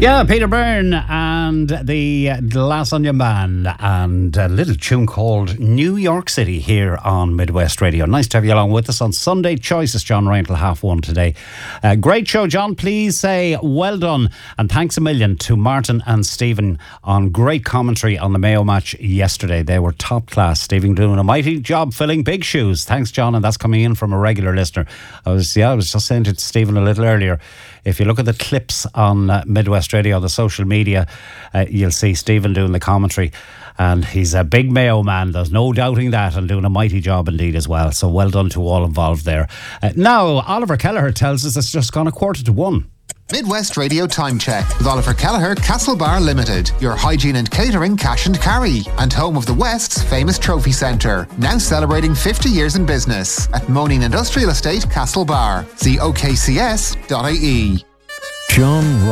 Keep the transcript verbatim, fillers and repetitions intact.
Yeah, Peter Byrne and the uh, Glass Onion Band and a little tune called New York City here on Midwest Radio. Nice to have you along with us on Sunday Choices. John Ryan till half one today. Uh, great show, John. Please say well done and thanks a million to Martin and Stephen on great commentary on the Mayo match yesterday. They were top class. Stephen doing a mighty job filling big shoes. Thanks, John, and that's coming in from a regular listener. I was yeah, I was just saying to Stephen a little earlier. If you look at the clips on uh, Midwest Radio, the social media, uh, you'll see Stephen doing the commentary. And he's a big Mayo man, there's no doubting that, and doing a mighty job indeed as well. So well done to all involved there. Uh, now, Oliver Kelleher tells us it's just gone a quarter to one. Midwest Radio Time Check with Oliver Kelleher, Castlebar Limited, your hygiene and catering cash and carry, and home of the West's famous trophy centre. Now celebrating fifty years in business at Moaning Industrial Estate, Castlebar. See o k c s dot i e. John